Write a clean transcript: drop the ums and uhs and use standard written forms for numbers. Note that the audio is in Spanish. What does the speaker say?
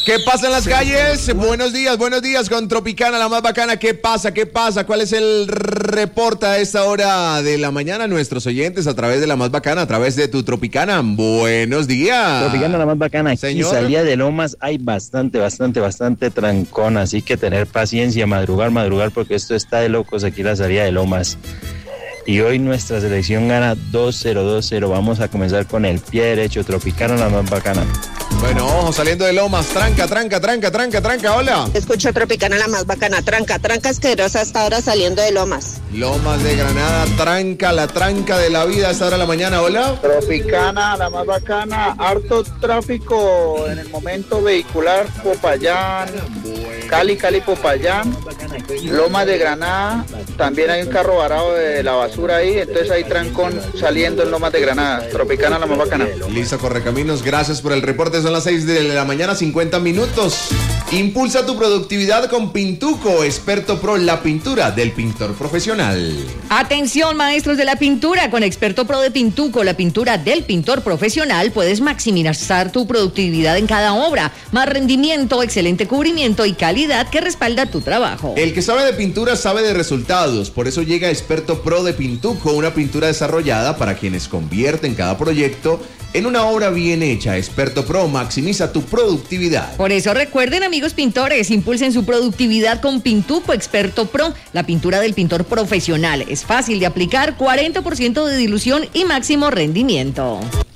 ¿Qué pasa en las calles? Buenos días con Tropicana, la más bacana. ¿Qué pasa? ¿Cuál es el reporte a esta hora de la mañana? Nuestros oyentes a través de la más bacana, a través de tu Tropicana. Buenos días. Tropicana, la más bacana. Aquí Señor. salida de Lomas hay bastante trancón, así que tener paciencia, madrugar, porque esto está de locos aquí la salida de Lomas. Y hoy nuestra selección gana 2-0. Vamos a comenzar con el pie derecho. Tropicana, la más bacana. Bueno, ojo, saliendo de Lomas, tranca, hola. Escucho Tropicana, la más bacana, tranca asquerosa hasta ahora saliendo de Lomas. Lomas de Granada, la tranca de la vida a esta hora de la mañana, hola. Tropicana, la más bacana, harto tráfico en el momento vehicular, Popayán, Cali, Popayán, Lomas de Granada, también hay un carro varado de la basura ahí, entonces hay trancón saliendo en Lomas de Granada. Tropicana, la más bacana. Listo, Correcaminos, gracias por el reporte. Son las 6 de la mañana, 50 minutos. Impulsa tu productividad con Pintuco, experto pro, la pintura del pintor profesional. Atención, maestros de la pintura, con experto pro de Pintuco, la pintura del pintor profesional, puedes maximizar tu productividad en cada obra, más rendimiento, excelente cubrimiento y calidad que respalda tu trabajo. El que sabe de pintura sabe de resultados, por eso llega experto pro de Pintuco, una pintura desarrollada para quienes convierten cada proyecto en una obra bien hecha. Experto Pro maximiza tu productividad. Por eso recuerden, amigos pintores, impulsen su productividad con Pintuco Experto Pro, la pintura del pintor profesional. Es fácil de aplicar, 40% de dilución y máximo rendimiento.